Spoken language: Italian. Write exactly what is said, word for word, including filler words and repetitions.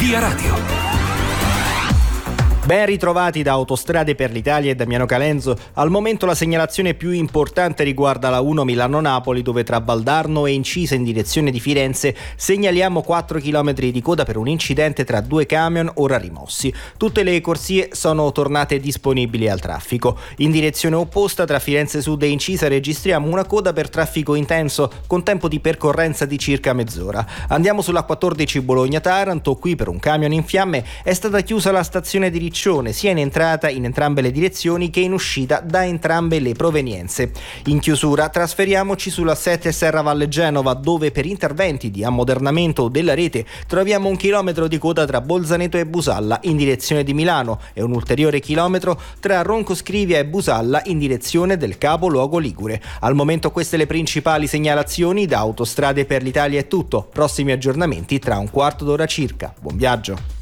Via Radio. Ben ritrovati da Autostrade per l'Italia e Damiano Calenzo. Al momento la segnalazione più importante riguarda la uno Milano-Napoli, dove tra Valdarno e Incisa in direzione di Firenze segnaliamo quattro chilometri di coda per un incidente tra due camion ora rimossi. Tutte le corsie sono tornate disponibili al traffico. In direzione opposta tra Firenze Sud e Incisa registriamo una coda per traffico intenso con tempo di percorrenza di circa mezz'ora. Andiamo sulla quattordici Bologna-Taranto. Qui per un camion in fiamme è stata chiusa la stazione di sia in entrata in entrambe le direzioni che in uscita da entrambe le provenienze. In chiusura trasferiamoci sulla sette Serravalle Genova, dove per interventi di ammodernamento della rete troviamo un chilometro di coda tra Bolzaneto e Busalla in direzione di Milano e un ulteriore chilometro tra Roncoscrivia e Busalla in direzione del capoluogo ligure. Al momento queste le principali segnalazioni. Da Autostrade per l'Italia è tutto. Prossimi aggiornamenti tra un quarto d'ora circa. Buon viaggio.